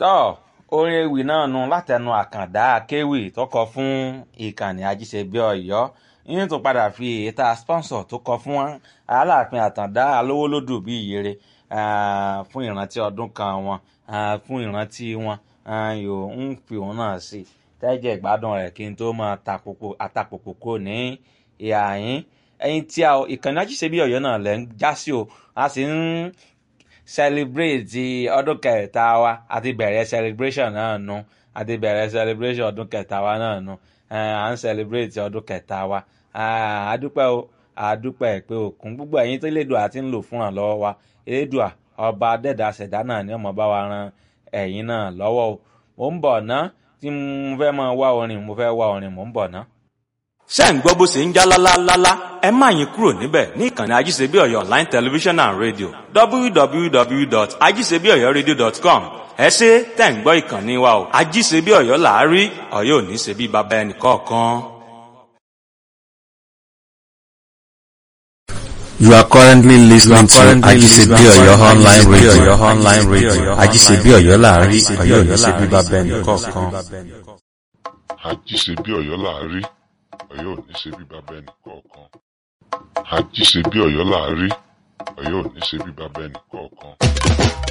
tọ́ orin ewì náà nu látẹnu àkàndá akéwì tó kọ fún ìkànnì ajíṣebí ọ̀yọ́ yín tún padà fi èyíta sponsor tó kọ fún aláàfin àtàndá alówólódù bíi ìyèrè fún ìrántí ọdún kan wọn fún ìrántí wọn yóò ń fi òun náà sí tẹ́jẹ̀ ìgbádùn rẹ̀ kí n tó máa àtàpòpò kò ní ìhà yín ẹ̀yin tí a ìkànnì ajíṣebí ọ̀yọ́ náà lẹ́ ń já sí o a sì ń celebrate ọdún kẹta wa àti bẹ̀rẹ̀ celebration náà nu àti bẹ̀rẹ̀ celebration ọdún kẹta wa náà nu à ń celebrate ọdún kẹta wa àdúpẹ́ o àdúpẹ́ pé òkun gbogbo ẹ̀yin tó lédùá àti ń lò fún ìrànlọ́wọ́ wa elédùá ọba dẹ́dà ṣẹ̀dá náà ni ọmọ bá wa ran ẹ̀yin náà lọ́wọ́ o mò ń bọ̀ ná tí mo fẹ́ máa wá orin mo fẹ́ wá orin mò ń bọ̀ ná. ṣé ń gbọ́ bó ṣe ń já lálálálá ẹ má yín kúrò níbẹ̀ ní ìkànnì ajíṣebí ọ̀yọ́ online television and radio www.ajíṣebíọ̀yọ́radio.com ẹ ṣé tẹ̀ ń gbọ́ ìkànnì wa o ajíṣebí ọ̀yọ́ làárí ọ̀yọ́ ò ní ṣe bí baba ẹnì kọ̀ọ̀kan. You are currently listening to Ajisebi Oyo online radio. Ajisebi Oyo láàrí Ọ̀yọ́ ò ní ṣe bí baba ẹnì kọ̀ọ̀kan. Ajíṣebí ọ̀yọ́ láàrí Ọ̀yọ́ ò ní ṣe bí baba ẹnì kọ̀ọ̀kan. Ajíṣebí ọ̀yọ́ láàrí Ọ̀yọ́ ò ní ṣe bí baba ẹnì kọ̀ọ̀kan.